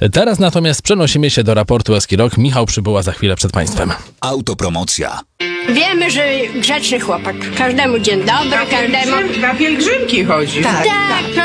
Teraz natomiast przenosimy się do raportu Eski Rock. Michał Przybyła za chwilę przed Państwem. Autopromocja. Wiemy, że grzeczny chłopak. Każdemu dzień dobry, każdemu... Na pielgrzymki chodzi. Tak,